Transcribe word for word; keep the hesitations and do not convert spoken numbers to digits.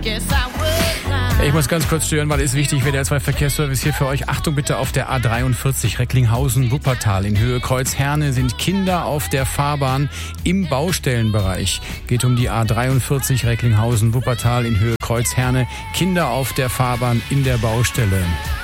Ich muss ganz kurz stören, weil es wichtig wäre, der zwei Verkehrsservice hier für euch. Achtung bitte auf der A dreiundvierzig Recklinghausen-Wuppertal in Höhe Kreuzherne sind Kinder auf der Fahrbahn im Baustellenbereich. Geht um die A dreiundvierzig Recklinghausen-Wuppertal in Höhe Kreuzherne. Kinder auf der Fahrbahn in der Baustelle.